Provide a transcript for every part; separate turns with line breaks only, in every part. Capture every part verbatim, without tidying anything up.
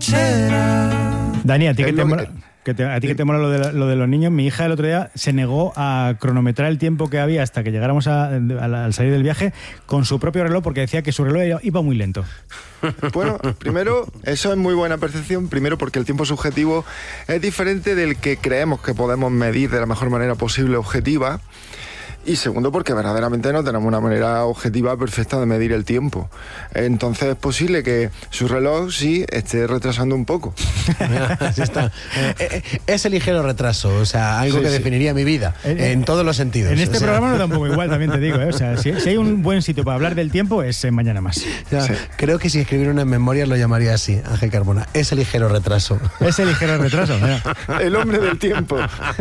borrachera.
Dani, ¿a ti que te
lo
mola,
que-
que te- a ti que te mola lo de, lo de los niños? Mi hija el otro día se negó a cronometrar el tiempo que había hasta que llegáramos a- a- al salir del viaje con su propio reloj, porque decía que su reloj iba- iba muy lento.
Bueno, primero, eso es muy buena percepción. Primero, porque el tiempo subjetivo es diferente del que creemos que podemos medir de la mejor manera posible objetiva. Y segundo, porque verdaderamente no tenemos una manera objetiva perfecta de medir el tiempo. Entonces es posible que su reloj sí esté retrasando un poco.
Así está. Eh, eh, ese ligero retraso, o sea, algo
Sí,
que
sí.
definiría mi vida,
En-
en todos los sentidos.
En este
O sea,
programa no tampoco igual, también te digo, ¿eh? O sea, si, si hay un buen sitio para hablar del tiempo es en Mañana Más.
o sea,
Sí.
creo que si escribiera una memoria lo llamaría así, Ángel Carmona. Ese ligero retraso.
Ese ligero retraso, mira.
El hombre del tiempo.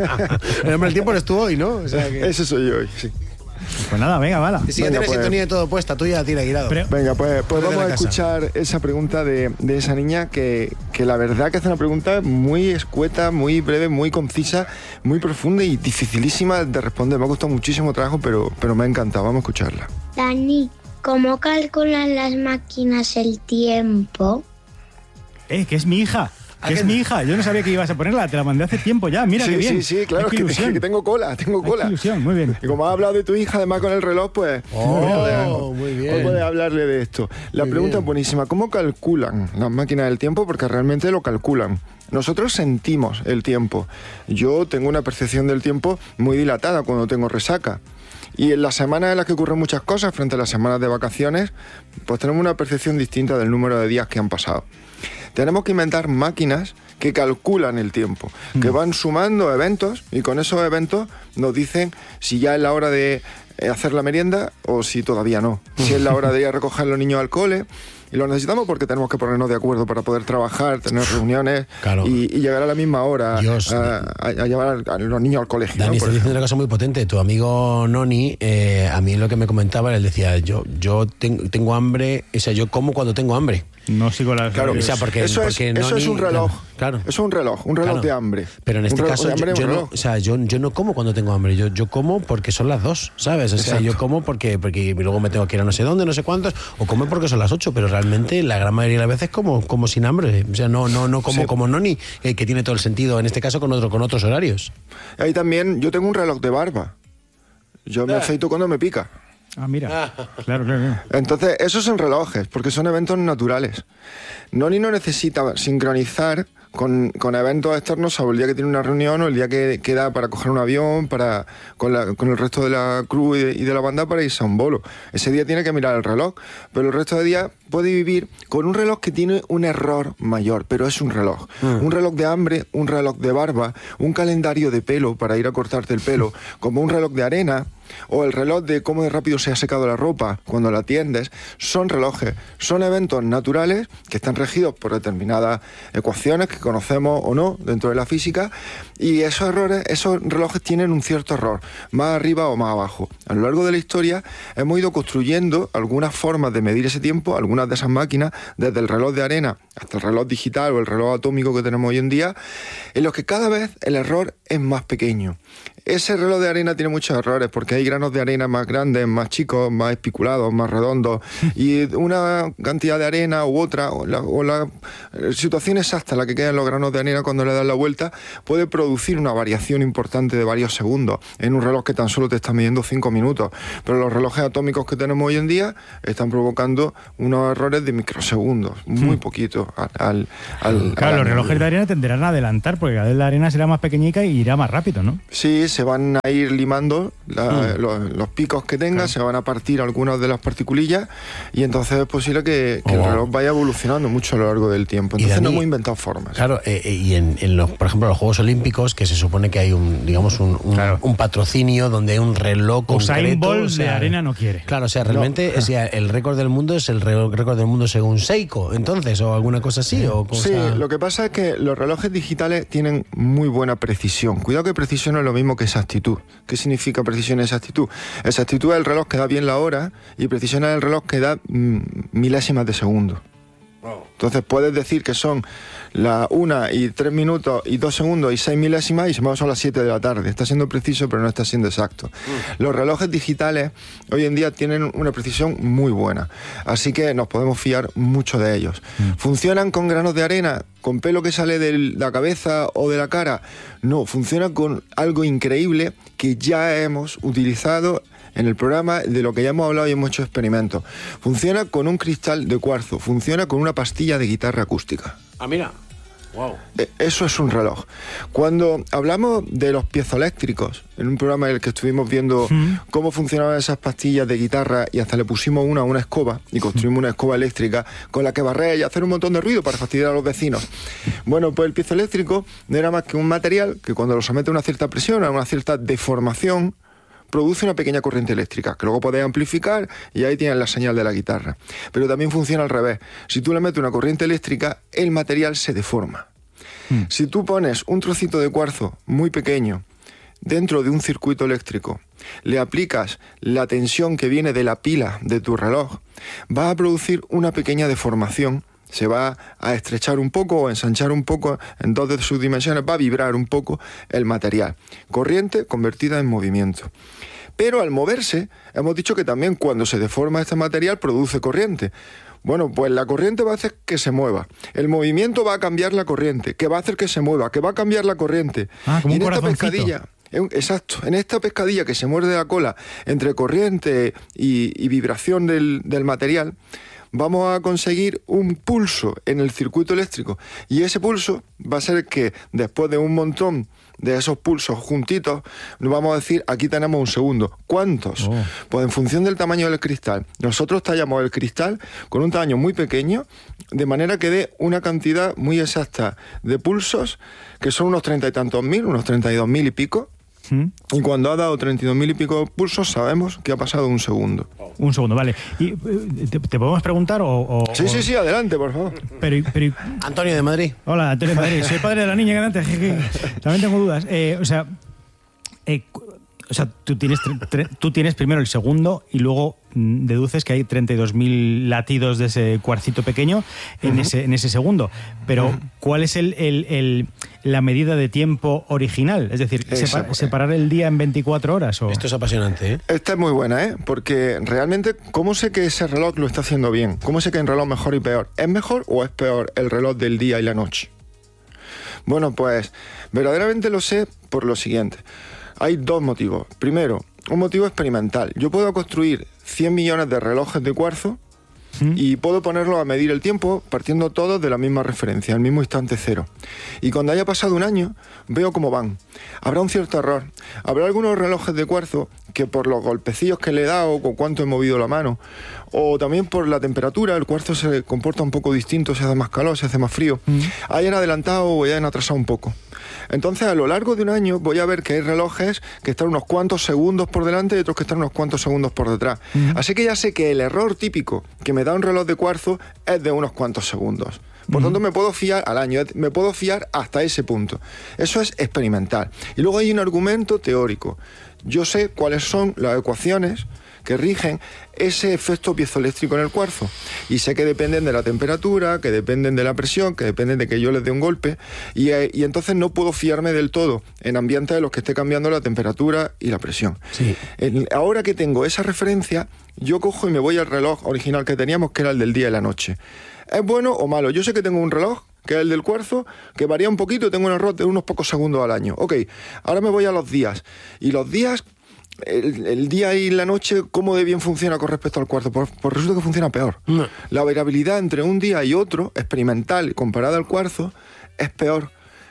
El hombre del tiempo eres tú hoy, ¿no? O sea que...
Ese soy yo hoy, sí.
Pues nada, venga, bala.
Si ya
Venga,
tienes
pues.
sintonía de todo puesta, tú ya tira guirado.
Pero-
Venga, pues, pues
Desde
vamos
la
a
casa.
escuchar esa pregunta de, de esa niña que, que la verdad que hace una pregunta muy escueta, muy breve, muy concisa, muy profunda y dificilísima de responder. Me ha costado muchísimo trabajo, pero, pero me ha encantado. Vamos a escucharla.
Dani, ¿cómo calculan las máquinas el tiempo?
Eh, que es mi hija. Que es mi hija. Yo no sabía que ibas a ponerla. Te la mandé hace tiempo ya. Mira
sí,
qué bien.
sí, sí, claro,
Ay, qué
que,
ilusión.
que tengo cola, tengo
Ay, qué
cola.
ilusión, muy bien.
Y como has hablado de tu hija, además con el reloj, pues...
Oh, muy bien.
Hoy puedes hablarle de esto. La
Muy
pregunta
bien.
es buenísima. ¿Cómo calculan las máquinas del tiempo? Porque realmente lo calculan. Nosotros sentimos el tiempo. Yo tengo una percepción del tiempo muy dilatada cuando tengo resaca. Y en las semanas en las que ocurren muchas cosas, frente a las semanas de vacaciones, pues tenemos una percepción distinta del número de días que han pasado. Tenemos que inventar máquinas que calculan el tiempo, que van sumando eventos y con esos eventos nos dicen si ya es la hora de eh, hacer la merienda o si todavía no. Si es la hora de ir a recoger a los niños al cole. Y lo necesitamos porque tenemos que ponernos de acuerdo para poder trabajar, tener reuniones
Claro.
y, y llegar a la misma hora
Dios.
a, a- a llevar a los niños al colegio.
Dani,
¿no? Por
estás
ejemplo.
diciendo una cosa muy potente. Tu amigo Noni, eh, a mí lo que me comentaba, él decía, yo, yo ten- tengo hambre, o sea, yo como cuando tengo hambre.
No sigo las...
Claro,
O sea, porque-
eso, es,
porque
eso es
Noni-
un reloj.
claro, claro.
Eso es un reloj, un reloj
Claro.
de hambre.
Pero en este
Un reloj
caso
de hambre,
yo,
un
yo no,
reloj.
o sea, yo, yo no como cuando tengo hambre, yo, yo como porque son las dos, ¿sabes? O sea,
Exacto.
yo como porque, porque luego me tengo que ir a no sé dónde, no sé cuántos, o como porque son las ocho, pero realmente la gran mayoría de las veces como, como sin hambre. O sea, no, no, no como
Sí.
como Noni, eh, que tiene todo el sentido, en este caso con otro, con otros horarios.
Ahí también, yo tengo un reloj de barba. Yo
Ah.
me afeito cuando me pica.
Ah, mira. Claro, claro, claro.
Entonces, esos son relojes, porque son eventos naturales. Noni no necesita sincronizar con, con eventos externos, salvo el día que tiene una reunión o el día que queda para coger un avión, para con, la- con el resto de la crew y de, y de la banda para irse a un bolo. Ese día tiene que mirar el reloj, pero el resto de días puede vivir con un reloj que tiene un error mayor, pero es un reloj. Un reloj de hambre, un reloj de barba, un calendario de pelo para ir a cortarte el pelo, como un reloj de arena, o el reloj de cómo de rápido se ha secado la ropa cuando la tiendes. Son relojes, son eventos naturales que están regidos por determinadas ecuaciones que conocemos o no dentro de la física, y esos errores, esos relojes tienen un cierto error, más arriba o más abajo. A lo largo de la historia hemos ido construyendo algunas formas de medir ese tiempo, algunas de esas máquinas, desde el reloj de arena hasta el reloj digital o el reloj atómico que tenemos hoy en día, en los que cada vez el error es más pequeño. Ese reloj de arena tiene muchos errores porque hay granos de arena más grandes, más chicos, más espiculados, más redondos, y una cantidad de arena u otra, o la, o la situación exacta en la que quedan los granos de arena cuando le das la vuelta, puede producir una variación importante de varios segundos en un reloj que tan solo te está midiendo cinco minutos. Pero los relojes atómicos que tenemos hoy en día están provocando unos errores de microsegundos, muy poquito. Al, al, al-
Claro,
al
los
año.
relojes de arena tenderán a adelantar porque cada vez la arena será más pequeñica y irá más rápido, ¿no?
Sí, se van a ir limando la- los, los picos que tenga, se van a partir algunas de las particulillas y entonces es posible que, que
Oh.
el reloj vaya evolucionando mucho a lo largo del tiempo.
Y
Entonces
Dani-
no hemos inventado formas.
Claro, eh, eh, y en, en los, por ejemplo, los Juegos Olímpicos, que se supone que hay un, digamos, un, un,
Claro.
un patrocinio donde hay un reloj
Usain
concreto.
Bolt
o sea,
de arena no quiere.
Claro, o sea, realmente o sea, el récord del mundo es el re- récord del mundo según Seiko, entonces, o alguna cosa así. O cosa...
Sí, lo que pasa es que los relojes digitales tienen muy buena precisión. Cuidado que precisión es lo mismo que exactitud. ¿Qué significa precisión y exactitud? Exactitud es el reloj que da bien la hora y precisión es el reloj que da mm, milésimas de segundo. Entonces puedes decir que son las una y tres minutos y dos segundos y seis milésimas y son las siete de la tarde. Está siendo preciso, pero no está siendo exacto. Mm. Los relojes digitales hoy en día tienen una precisión muy buena, así que nos podemos fiar mucho de ellos. Mm. ¿Funcionan con granos de arena, con pelo que sale de la cabeza o de la cara? No, funciona con algo increíble que ya hemos utilizado en el programa, de lo que ya hemos hablado y hemos hecho experimentos. Funciona con un cristal de cuarzo, funciona con una pastilla de guitarra acústica.
Ah, mira. Wow.
Eso es un reloj. Cuando hablamos de los piezoeléctricos, en un programa en el que estuvimos viendo mm. cómo funcionaban esas pastillas de guitarra y hasta le pusimos una a una escoba y construimos una escoba eléctrica con la que barrer y hacer un montón de ruido para fastidiar a los vecinos. Bueno, pues el piezoeléctrico no era más que un material que cuando lo somete a una cierta presión, a una cierta deformación, produce una pequeña corriente eléctrica que luego podés amplificar y ahí tienes la señal de la guitarra. Pero también funciona al revés. Si tú le metes una corriente eléctrica, el material se deforma. Mm. Si tú pones un trocito de cuarzo muy pequeño dentro de un circuito eléctrico, le aplicas la tensión que viene de la pila de tu reloj, va a producir una pequeña deformación. Se va a estrechar un poco o ensanchar un poco en dos de sus dimensiones, va a vibrar un poco el material. Corriente convertida en movimiento. Pero al moverse, hemos dicho que también cuando se deforma este material produce corriente. Bueno, pues la corriente va a hacer que se mueva. El movimiento va a cambiar la corriente, que va a hacer que se mueva, que va a cambiar la corriente.
Ah, como
y en
un
esta pescadilla... Exacto, en esta pescadilla que se muerde la cola entre corriente y, y vibración del, del material, vamos a conseguir un pulso en el circuito eléctrico y ese pulso va a ser que después de un montón de esos pulsos juntitos nos vamos a decir, aquí tenemos un segundo. ¿Cuántos? Oh. Pues en función del tamaño del cristal. Nosotros tallamos el cristal con un tamaño muy pequeño, de manera que dé una cantidad muy exacta de pulsos, que son unos treinta y tantos mil, unos treinta y dos mil y pico. Y cuando ha dado treinta y dos mil y pico pulsos, sabemos que ha pasado un segundo.
Un segundo, vale. ¿Y te, te podemos preguntar o, o
Sí, sí, sí, adelante, por favor.
Pero, pero,
Antonio de Madrid.
Hola, Antonio de Madrid. Soy padre de la niña que antes. También tengo dudas. Eh, o sea, eh, o sea, tú tienes, tre, tú tienes primero el segundo y luego mm, deduces que hay treinta y dos mil latidos de ese cuarcito pequeño en, uh-huh. ese, en ese segundo. Pero, uh-huh. ¿cuál es el, el, el, la medida de tiempo original? Es decir, separ, ¿separar el día en veinticuatro horas? ¿O?
Esto es apasionante, ¿eh?
Esta es muy buena, ¿eh? Porque realmente, ¿cómo sé que ese reloj lo está haciendo bien? ¿Cómo sé que hay un reloj mejor y peor? ¿Es mejor o es peor el reloj del día y la noche? Bueno, pues verdaderamente lo sé por lo siguiente. Hay dos motivos. Primero, un motivo experimental. Yo puedo construir cien millones de relojes de cuarzo ¿Mm? y puedo ponerlos a medir el tiempo partiendo todos de la misma referencia, al mismo instante cero. Y cuando haya pasado un año, veo cómo van. Habrá un cierto error. Habrá algunos relojes de cuarzo que por los golpecillos que le he dado o con cuánto he movido la mano, o también por la temperatura, el cuarzo se comporta un poco distinto, se hace más calor, se hace más frío, ¿Mm? hayan adelantado o hayan atrasado un poco. Entonces, a lo largo de un año voy a ver que hay relojes que están unos cuantos segundos por delante y otros que están unos cuantos segundos por detrás. Uh-huh. Así que ya sé que el error típico que me da un reloj de cuarzo es de unos cuantos segundos. Por uh-huh. tanto, me puedo fiar al año, me puedo fiar hasta ese punto. Eso es experimental. Y luego hay un argumento teórico. Yo sé cuáles son las ecuaciones que rigen ese efecto piezoeléctrico en el cuarzo. Y sé que dependen de la temperatura, que dependen de la presión, que dependen de que yo les dé un golpe. Y, eh, y entonces no puedo fiarme del todo en ambientes en los que esté cambiando la temperatura y la presión.
Sí.
En, ahora que tengo esa referencia, yo cojo y me voy al reloj original que teníamos, que era el del día y la noche. ¿Es bueno o malo? Yo sé que tengo un reloj, que es el del cuarzo, que varía un poquito, tengo un error de unos pocos segundos al año. Ok, ahora me voy a los días. Y los días... El, el día y la noche, ¿cómo de bien funciona con respecto al cuarzo? Pues, pues resulta que funciona peor. No. La variabilidad entre un día y otro, experimental, comparada al cuarzo, es peor.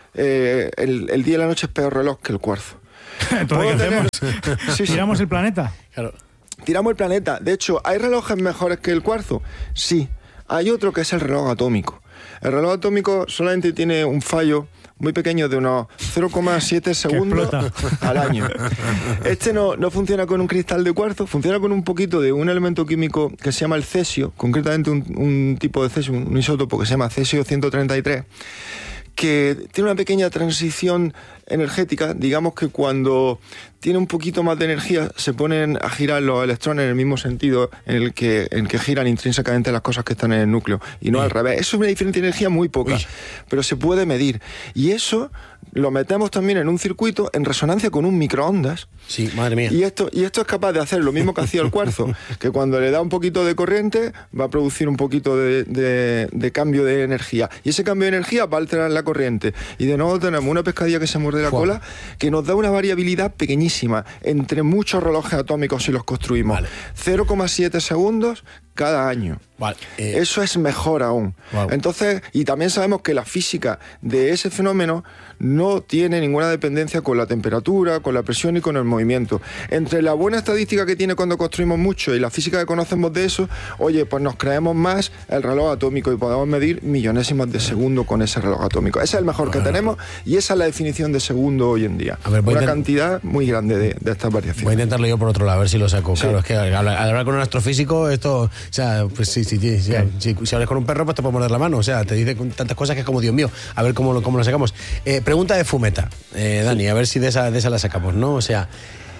Eh, el, el día y la noche es peor reloj que el cuarzo.
Entonces, ¿qué tener... hacemos? Sí, sí. ¿Tiramos el planeta?
Claro.
Tiramos el planeta. De hecho, ¿hay relojes mejores que el cuarzo? Sí. Hay otro que es el reloj atómico. El reloj atómico solamente tiene un fallo muy pequeño de unos cero coma siete segundos al año. Este no, no funciona con un cristal de cuarzo, funciona con un poquito de un elemento químico que se llama el cesio, concretamente un, un tipo de cesio, un isótopo que se llama cesio ciento treinta y tres, que tiene una pequeña transición energética, digamos que cuando tiene un poquito más de energía se ponen a girar los electrones en el mismo sentido en el que, en que giran intrínsecamente las cosas que están en el núcleo, y no sí. al revés. Eso es una diferencia de energía muy poca, Uy. pero se puede medir. Y eso lo metemos también en un circuito en resonancia con un microondas.
Sí, madre mía.
Y esto, y esto es capaz de hacer lo mismo que hacía el cuarzo, que cuando le da un poquito de corriente va a producir un poquito de, de, de cambio de energía. Y ese cambio de energía va a alterar la corriente. Y de nuevo tenemos una pescadilla que se muerde la wow. cola, que nos da una variabilidad pequeñísima entre muchos relojes atómicos si los construimos. Vale. cero coma siete segundos cada año.
Vale, eh.
Eso es mejor aún. Wow. Entonces, y también sabemos que la física de ese fenómeno no tiene ninguna dependencia con la temperatura, con la presión y con el movimiento. Entre la buena estadística que tiene cuando construimos mucho y la física que conocemos de eso, oye, pues nos creemos más el reloj atómico y podemos medir millonésimas de segundo con ese reloj atómico. Ese es el mejor bueno. que tenemos y esa es la definición de segundo hoy en día. A ver, Una cantidad muy grande de, de estas variaciones.
Voy a intentarlo yo por otro lado, a ver si lo saco. Sí. Claro, es que al hablar con un astrofísico, esto, o sea, pues sí, sí, sí, sí, sí. Si, si hablas con un perro, pues te puede morder la mano. O sea, te dice tantas cosas que es como, Dios mío, a ver cómo lo, cómo lo sacamos. Eh, pregunta de Fumeta, eh, Dani, sí. a ver si de esa, de esa la sacamos, ¿no? O sea,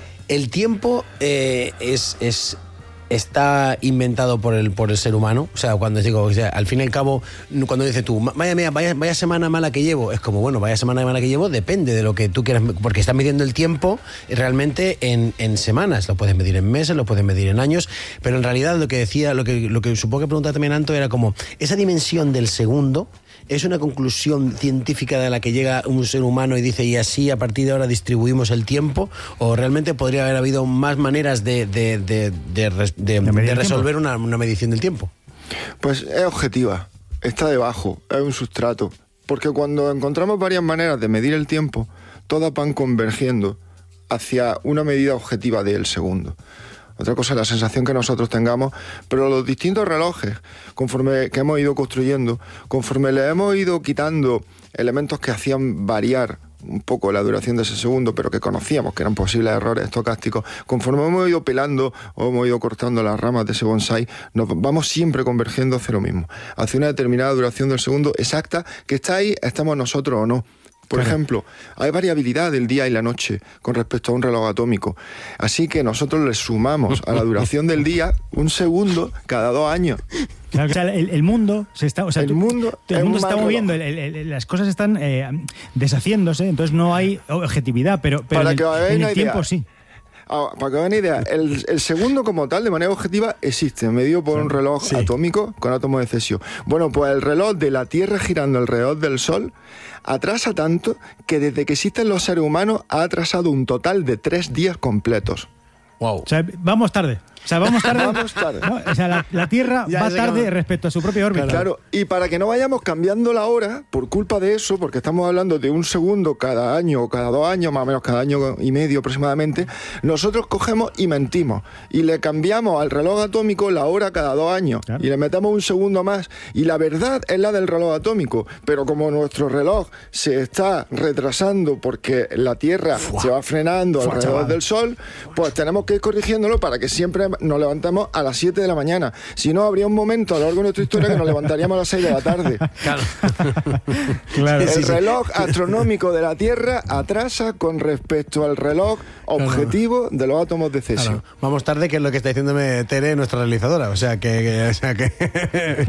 el tiempo eh, es, es está inventado por el por el ser humano. O sea, cuando digo, o sea, al fin y al cabo, cuando dices tú, vaya, mía, vaya, vaya semana mala que llevo, es como, bueno, vaya semana mala que llevo, depende de lo que tú quieras, porque estás midiendo el tiempo realmente en, en semanas, lo puedes medir en meses, lo puedes medir en años, pero en realidad lo que decía, lo que, lo que supongo que preguntaba también Anto era como, esa dimensión del segundo, ¿es una conclusión científica de la que llega un ser humano y dice, y así a partir de ahora distribuimos el tiempo? ¿O realmente podría haber habido más maneras de, de, de, de, de, de, de resolver una, una medición del tiempo?
Pues es objetiva, está debajo, es un sustrato. Porque cuando encontramos varias maneras de medir el tiempo, todas van convergiendo hacia una medida objetiva del segundo. Otra cosa es la sensación que nosotros tengamos, pero los distintos relojes conforme que hemos ido construyendo, conforme le hemos ido quitando elementos que hacían variar un poco la duración de ese segundo, pero que conocíamos que eran posibles errores estocásticos, conforme hemos ido pelando o hemos ido cortando las ramas de ese bonsái, nos vamos siempre convergiendo hacia lo mismo, hacia una determinada duración del segundo exacta, que está ahí, estamos nosotros o no. Por claro. ejemplo, hay variabilidad del día y la noche con respecto a un reloj atómico. Así que nosotros le sumamos a la duración del día un segundo cada dos años.
Claro, o sea, el, el mundo se está, o sea,
el
tú,
mundo,
el mundo se está moviendo, el, el, el, las cosas están eh, deshaciéndose, entonces no hay objetividad, pero, pero
Para
en
que
el, en el tiempo
idea.
sí.
Ah, para que vean una idea, el, el segundo como tal, de manera objetiva, existe, medido por un reloj sí. atómico con átomos de cesio. Bueno, pues el reloj de la Tierra girando alrededor del Sol atrasa tanto que desde que existen los seres humanos ha atrasado un total de tres días completos.
Wow. O sea, vamos tarde. O sea, vamos tarde.
Vamos tarde.
¿No? O sea, la, la Tierra ya, va tarde que... respecto a su propia órbita.
Claro, y para que no vayamos cambiando la hora por culpa de eso, porque estamos hablando de un segundo cada año o cada dos años, más o menos cada año y medio aproximadamente, nosotros cogemos y mentimos. Y le cambiamos al reloj atómico la hora cada dos años. Claro. Y le metemos un segundo más. Y la verdad es la del reloj atómico. Pero como nuestro reloj se está retrasando porque la Tierra Fua. se va frenando Fua, alrededor chaval. del Sol, pues tenemos que ir corrigiéndolo para que siempre nos levantamos a las siete de la mañana. Si no, habría un momento a lo largo de nuestra historia que nos levantaríamos a las seis de la tarde.
Claro.
claro. El sí, reloj sí. astronómico de la Tierra atrasa con respecto al reloj objetivo claro. de los átomos de cesio. Claro.
Vamos tarde, que es lo que está diciéndome Tere, nuestra realizadora. O sea que... que, o sea que